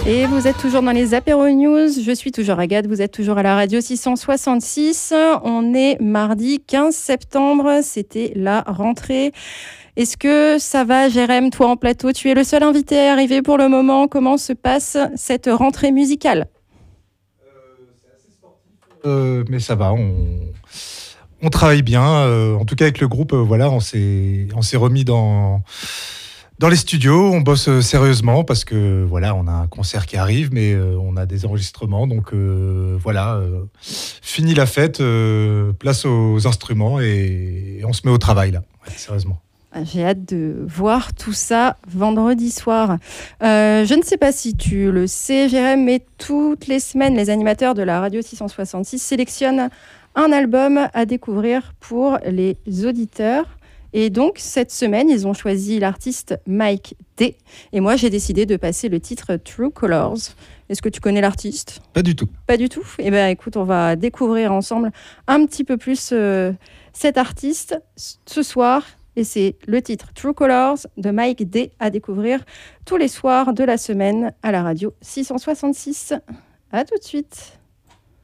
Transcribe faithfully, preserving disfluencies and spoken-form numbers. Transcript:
Et vous êtes toujours dans les Apéro News, je suis toujours Agathe, vous êtes toujours à la radio six cent soixante-six. On est mardi quinze septembre, c'était la rentrée. Est-ce que ça va, Jérém, toi en plateau? Tu es le seul invité à arriver pour le moment. Comment se passe cette rentrée musicale? euh, C'est assez sportif, euh, mais ça va, on, on travaille bien. Euh, en tout cas, avec le groupe, euh, voilà, on s'est, on s'est remis dans... Dans les studios, on bosse sérieusement parce que voilà, on a un concert qui arrive, mais euh, on a des enregistrements, donc euh, voilà, euh, fini la fête, euh, place aux instruments et, et on se met au travail là, ouais, sérieusement. J'ai hâte de voir tout ça vendredi soir. Euh, je ne sais pas si tu le sais, Jérém, mais toutes les semaines, les animateurs de la radio six cent soixante-six sélectionnent un album à découvrir pour les auditeurs. Et donc, cette semaine, ils ont choisi l'artiste Mike D. Et moi, j'ai décidé de passer le titre True Colors. Est-ce que tu connais l'artiste? Pas du tout. Pas du tout? Eh bien, écoute, on va découvrir ensemble un petit peu plus euh, cet artiste ce soir. Et c'est le titre True Colors de Mike D à découvrir tous les soirs de la semaine à la radio six cent soixante-six. À tout de suite.